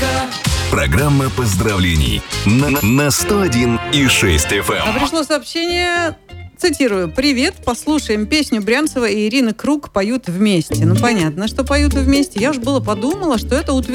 Программа поздравлений на 101,6 FM. Пришло сообщение, цитирую: «Привет, послушаем песню Брянцева и Ирины Круг поют вместе». Ну, понятно, что поют вместе. Я уж было подумала, что это